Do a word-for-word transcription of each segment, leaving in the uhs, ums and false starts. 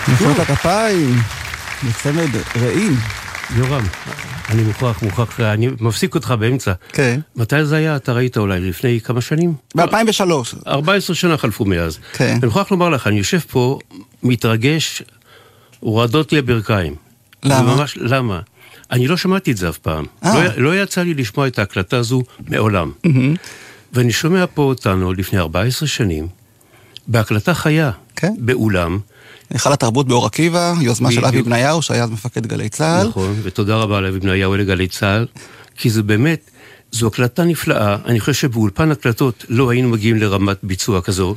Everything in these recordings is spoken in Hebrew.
מחיאות הכפיים, בצמד רעים. יורם, אני מוכרח, מוכרח, אני מפסיק אותך באמצע. כן. מתי זה היה? אתה ראית אולי לפני כמה שנים? ב-אלפיים ושלוש. ארבע עשרה שנה חלפו מאז. כן. אני מוכרח לומר לך, אני יושב פה, מתרגש, הורדות לי הברכיים. למה? ממש, למה? אני לא שמעתי את זה אף פעם. לא, לא יצא לי לשמוע את ההקלטה הזו מעולם. ואני שומע פה אותנו לפני ארבע עשרה שנים, בהקלטה חיה, כן. באולם. היכל התרבות באור עקיבא, יוזמה של אבי בניהו, שהיה מפקד גלי צה"ל. נכון, ותודה רבה לאבי בניהו לגלי צה"ל, כי זה באמת, זו הקלטה נפלאה. אני חושב שבאולפן הקלטות לא היינו מגיעים לרמת ביצוע כזו,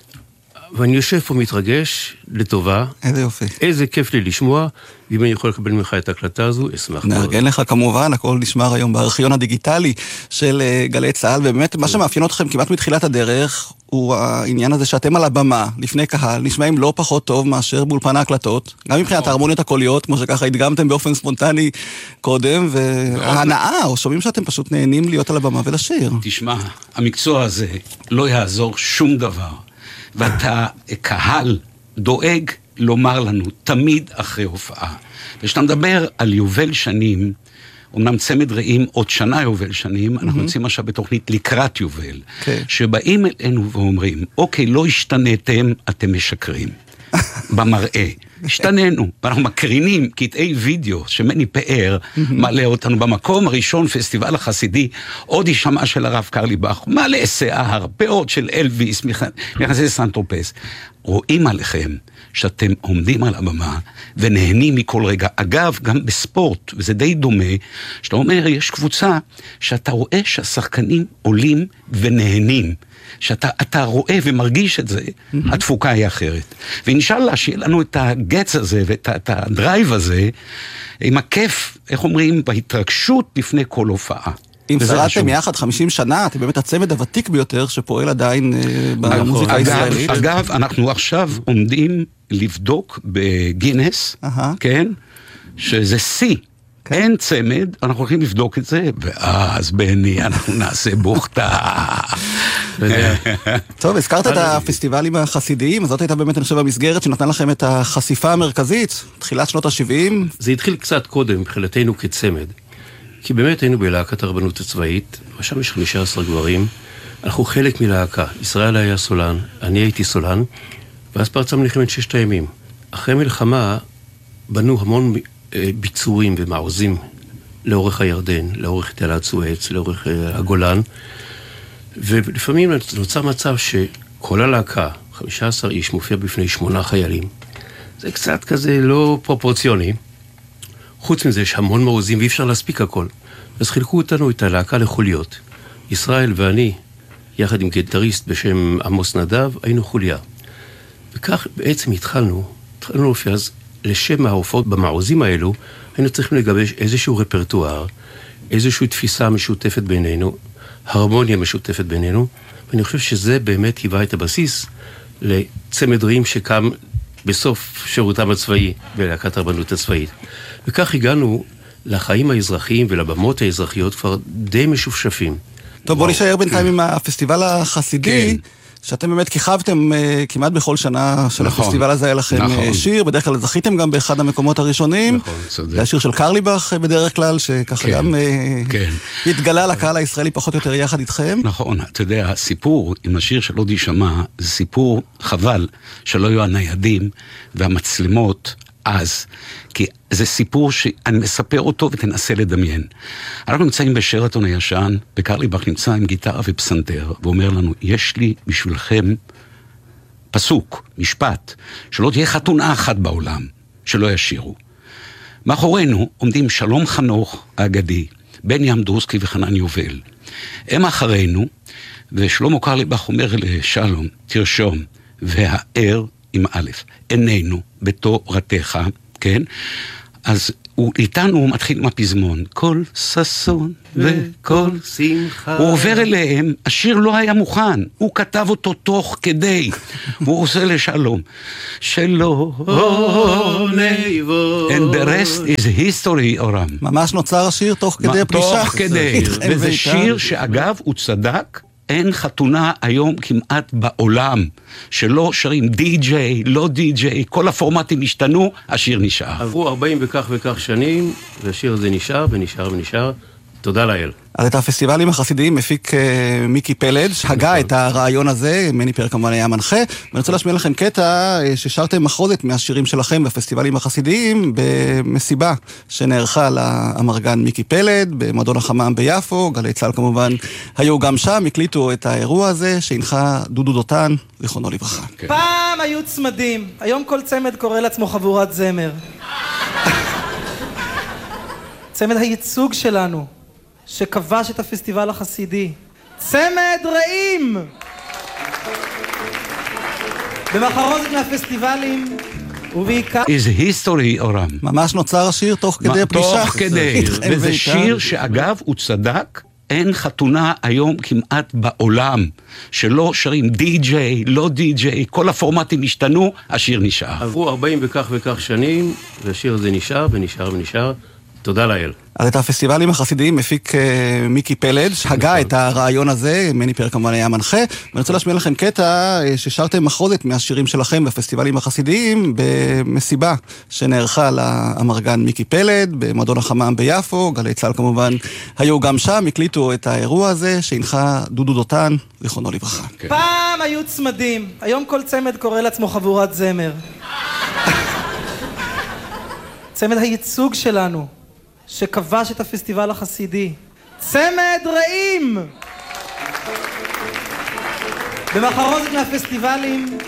ואני יושב פה מתרגש לטובה. איזה יופי. איזה כיף לי לשמוע, ואם אני יכול לקבל ממך את ההקלטה הזו, אשמח. נארגן לך כמובן, הכל נשמר היום בארכיון הדיגיטלי של גלי צה"ל, ובאמת מה שמאפיין אתכם כמעט מתחילת הדרך, הוא העניין הזה שאתם על הבמה, לפני קהל, נשמעים לא פחות טוב מאשר באולפן ההקלטות, גם מבחינת ההרמוניות הקוליות, כמו שככה הדגמתם באופן ספונטני קודם, וההנאה, או שומעים שאתם פשוט נהנים להיות על הבמה ולשיר. תשמע, המקצוע הזה לא יעזור שום דבר. ואתה קהל דואג לומר לנו תמיד אחרי הופעה. וכשאתה מדבר על יובל שנים, אומנם צמד רעים עוד שנה יובל שנים, אנחנו יוצאים עכשיו בתוכנית לקראת יובל, שבאים אלינו ואומרים, אוקיי, לא השתנתם, אתם משקרים. במראה. השתננו, ואנחנו מקרינים קטעי וידאו שמני פאר מעלה אותנו במקום הראשון, פסטיבל החסידי, עוד ישמע של הרב קרליבך, מלא שיער, פאות של אלוויס, מכנסי סנטרופס. רואים עליכם שאתם עומדים על הבמה ונהנים מכל רגע. אגב, גם בספורט, וזה די דומה, שאתה אומר, יש קבוצה שאתה רואה שהשחקנים עולים ונהנים. שאתה אתה רואה ומרגיש את זה, mm-hmm. התפוקה היא אחרת. ואינשאללה, שיהיה לנו את הגץ הזה ואת את הדרייב הזה, עם הכיף, איך אומרים, בהתרגשות לפני כל הופעה. אם שרדתם יחד חמישים שנה, אתם באמת הצמד הוותיק ביותר שפועל עדיין במוזיקה הישראלית. אגב, אנחנו עכשיו עומדים לבדוק בגינס, כן? שזה סי. אין צמד, אנחנו הולכים לבדוק את זה, ואז בני, אנחנו נעשה בוכתה. טוב, הזכרת את הפסטיבלים החסידיים, אז זאת הייתה באמת, אני חושב, המסגרת שנתנה לכם את החשיפה המרכזית, תחילת שנות ה-שבעים. זה התחיל קצת קודם, מבחינתנו כצמד, כי באמת היינו בלהקת הרבנות הצבאית, ושם יש חמישה עשר גברים, אנחנו חלק מלהקה, ישראל היה סולן, אני הייתי סולן, ואז פרצה מלחמת ששת הימים. אחרי מלחמה בנו המון ביצורים ומעוזים לאורך הירדן, לאורך תעלת סואץ, לאורך הגולן, ולפעמים נוצר מצב שכל הלהקה, חמישה עשר איש, מופיע בפני שמונה חיילים. זה קצת כזה לא פרופורציוני. חוץ מזה יש המון מעוזים ואי אפשר להספיק הכל. אז חילקו אותנו את הלהקה לחוליות. ישראל ואני, יחד עם גיטריסט בשם עמוס נדב, היינו חוליה. וכך בעצם התחלנו, התחלנו להופיע, אז לשם ההופעות במעוזים האלו, היינו צריכים לגבש איזשהו רפרטואר, איזושהי תפיסה משותפת בינינו, הרמוניה משותפת בינינו, ואני חושב שזה באמת היווה את הבסיס לצמד רעים שקם בסוף שירותם הצבאי בלהקת הרבנות הצבאית. וכך הגענו לחיים האזרחיים ולבמות האזרחיות כבר די משופשפים. טוב, בוא נשאר בינתיים עם הפסטיבל החסידי, שאתם באמת כיכבתם כמעט בכל שנה של הפסטיבל הזה, היה לכם שיר, בדרך כלל זכיתם גם באחד המקומות הראשונים, זה השיר של קרליבך בדרך כלל, שככה גם התגלה לקהל הישראלי פחות או יותר יחד איתכם. נכון, אתה יודע, הסיפור עם השיר של עוד יישמע, זה סיפור חבל שלא היו הניידים והמצלמות אז, כי זה סיפור שאני מספר אותו ותנסה לדמיין. אנחנו נמצאים בשרתון הישן, וקרליבך נמצא עם גיטרה ופסנתר, ואומר לנו, יש לי בשבילכם פסוק, משפט, שלא תהיה חתונה אחת בעולם, שלא ישירו. מאחורינו עומדים שלום חנוך האגדי, בני אמדורסקי וחנן יובל. הם אחרינו, ושלמה קרליבך אומר לשלום, תרשום, והער עם א', עינינו בתורתך, כן? אז הוא איתנו, הוא מתחיל עם הפזמון, כל ששון וכל שמחה. הוא עובר אליהם, השיר לא היה מוכן, הוא כתב אותו תוך כדי, והוא עושה לשלום, שלום, and the rest is history, אורם. ממש נוצר השיר תוך כדי הפגישה. תוך כדי, וזה שיר שאגב הוא צדק, אין חתונה היום כמעט בעולם שלא שרים די-ג'יי, לא די-ג'יי, כל הפורמטים השתנו, השיר נשאר. עברו ארבעים וכך וכך שנים, והשיר הזה נשאר ונשאר ונשאר. תודה לאל. אז את הפסטיבלים החסידיים הפיק uh, מיקי פלד, שהגה את הרעיון הזה, מני פר כמובן היה מנחה, ואני רוצה להשמיע לכם קטע ששרתם מחרוזת מהשירים שלכם בפסטיבלים החסידיים, במסיבה שנערכה לאמרגן מיקי פלד, במועדון החמם ביפו, גלי צה"ל כמובן היו גם שם, הקליטו את האירוע הזה, שהנחה דודו דותן, זיכרונו לברכה. Okay. פעם היו צמדים, היום כל צמד קורא לעצמו חבורת זמר. צמד הייצוג שלנו, שכבש את הפסטיבל החסידי. צמד רעים! במחרוזת מהפסטיבלים, ובעיקר... is history, אורם. ממש נוצר השיר תוך כדי פגישה. תוך כדי, וזה שיר שאגב הוא צדק, אין חתונה היום כמעט בעולם שלא שרים די-ג'יי, לא די-ג'יי, כל הפורמטים השתנו, השיר נשאר. עברו ארבעים וכך וכך שנים, והשיר הזה נשאר ונשאר ונשאר. תודה לאל. אז את הפסטיבלים החסידיים הפיק uh, מיקי פלד, שהגה את הרעיון הזה, מני פר כמובן היה מנחה, ואני רוצה להשמיע לכם קטע uh, ששרתם מחרוזת מהשירים שלכם בפסטיבלים החסידיים, במסיבה שנערכה לאמרגן מיקי פלד, במועדון החמם ביפו, גלי צה"ל כמובן היו גם שם, הקליטו את האירוע הזה, שהנחה דודו דותן, זיכרונו לברכה. Okay. פעם היו צמדים, היום כל צמד קורא לעצמו חבורת זמר. צמד הייצוג שלנו, שכבש את הפסטיבל החסידי. צמד רעים! במחרוזת מהפסטיבלים,